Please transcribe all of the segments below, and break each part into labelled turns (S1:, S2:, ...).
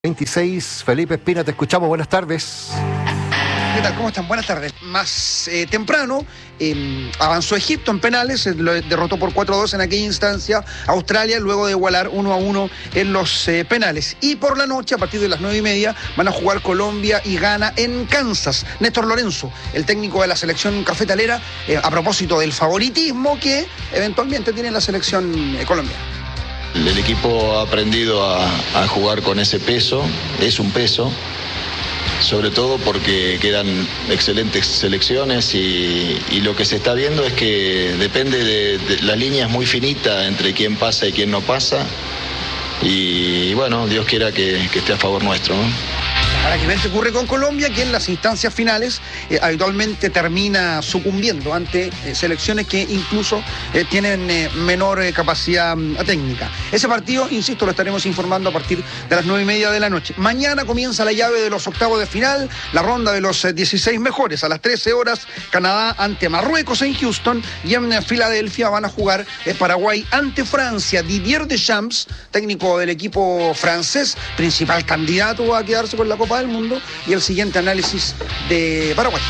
S1: 26, Felipe Espina, te escuchamos, buenas tardes.
S2: ¿Qué tal? ¿Cómo están? Buenas tardes. Más temprano avanzó Egipto en penales, lo derrotó por 4-2 en aquella instancia Australia, luego de igualar 1-1 en los penales. Y por la noche, a partir de las 9:30, van a jugar Colombia y Ghana en Kansas. Néstor Lorenzo, el técnico de la selección cafetalera, a propósito del favoritismo que eventualmente tiene la selección colombiana.
S3: El equipo ha aprendido a jugar con ese peso, es un peso, sobre todo porque quedan excelentes selecciones y lo que se está viendo es que depende de la línea es muy finita entre quién pasa y quién no pasa y bueno, Dios quiera que esté a favor nuestro, ¿no?
S2: Ahora que ver qué ocurre con Colombia, que en las instancias finales habitualmente termina sucumbiendo ante selecciones que incluso tienen menor capacidad técnica. Ese partido, insisto, lo estaremos informando a partir de las 9:30 de la noche. Mañana comienza la llave de los octavos de final, la ronda de los 16 mejores. A las 13 horas, Canadá ante Marruecos en Houston y en Filadelfia van a jugar Paraguay ante Francia. Didier Deschamps, técnico del equipo francés, principal candidato a quedarse con la Copa del Mundo, y el siguiente análisis de Paraguay.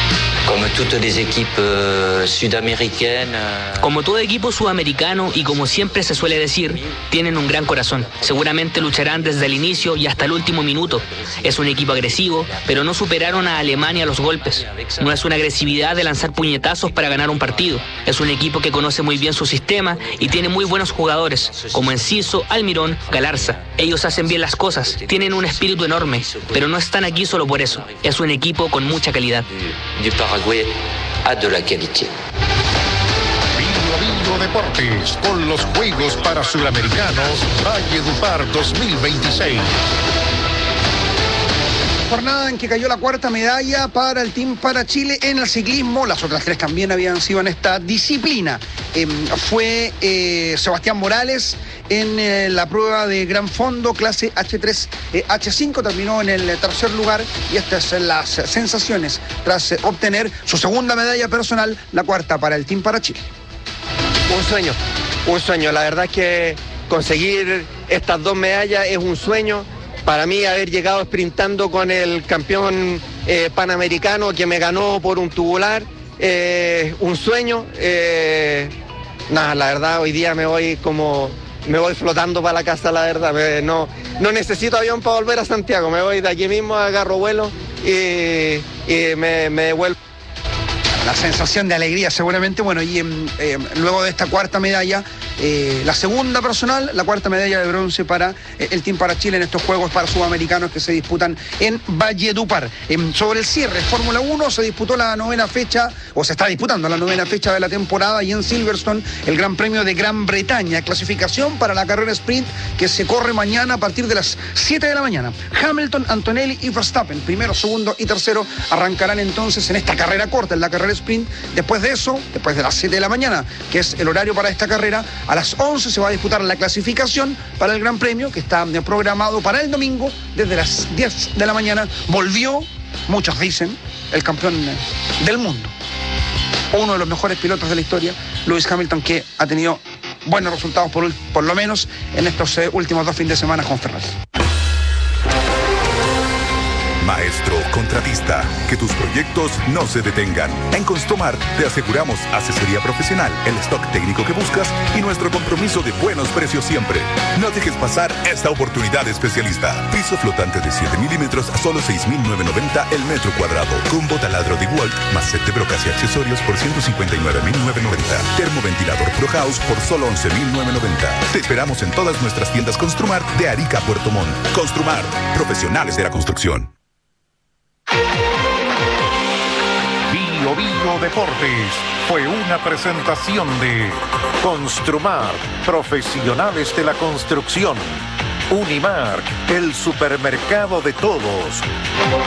S4: Como todo equipo sudamericano y como siempre se suele decir, tienen un gran corazón. Seguramente lucharán desde el inicio y hasta el último minuto. Es un equipo agresivo, pero no superaron a Alemania a los golpes. No es una agresividad de lanzar puñetazos para ganar un partido. Es un equipo que conoce muy bien su sistema y tiene muy buenos jugadores, como Enciso, Almirón, Galarza. Ellos hacen bien las cosas, tienen un espíritu enorme, pero no están aquí solo por eso. Es un equipo con mucha calidad.
S5: A de la calidad.
S6: Vivo Deportes con los Juegos para Suramericanos Valledupar 2026.
S2: Jornada en que cayó la cuarta medalla para el Team para Chile en el ciclismo. Las otras tres también habían sido en esta disciplina. Fue Sebastián Morales en la prueba de gran fondo, clase H3, H5, terminó en el tercer lugar, y estas son las sensaciones tras obtener su segunda medalla personal, la cuarta para el Team para Chile.
S7: Un sueño, la verdad es que conseguir estas dos medallas es un sueño. Para mí haber llegado sprintando con el campeón panamericano que me ganó por un tubular, un sueño. La verdad hoy día me voy flotando para la casa, la verdad. No necesito avión para volver a Santiago, me voy de aquí mismo, agarro vuelo y me devuelvo.
S2: La sensación de alegría seguramente, bueno, y luego de esta cuarta medalla, la segunda personal, la cuarta medalla de bronce para el Team para Chile en estos Juegos para Sudamericanos que se disputan en Valledupar. Sobre el cierre, Fórmula 1 se disputó la novena fecha, o se está disputando la novena fecha de la temporada, y en Silverstone el Gran Premio de Gran Bretaña, clasificación para la carrera sprint que se corre mañana a partir de las 7 de la mañana. Hamilton, Antonelli y Verstappen, primero, segundo y tercero, arrancarán entonces en esta carrera corta, en la carrera sprint. Después de eso, después de las 7 de la mañana, que es el horario para esta carrera, a las 11 se va a disputar la clasificación para el Gran Premio, que está programado para el domingo desde las 10 de la mañana. Volvió, muchos dicen, el campeón del mundo, uno de los mejores pilotos de la historia, Lewis Hamilton, que ha tenido buenos resultados por lo menos en estos últimos 2 fines de semana con Ferrari.
S8: Maestro contratista, que tus proyectos no se detengan. En Construmar te aseguramos asesoría profesional, el stock técnico que buscas y nuestro compromiso de buenos precios siempre. No dejes pasar esta oportunidad especialista. Piso flotante de 7 milímetros a solo 6.990 el metro cuadrado. Combo taladro de Walt más set de brocas y accesorios por 159.990. Termoventilador Pro House por solo 11.990. Te esperamos en todas nuestras tiendas Construmar de Arica a Puerto Montt. Construmar, profesionales de la construcción.
S6: Bio Deportes fue una presentación de Construmar, profesionales de la construcción. Unimark, el supermercado de todos.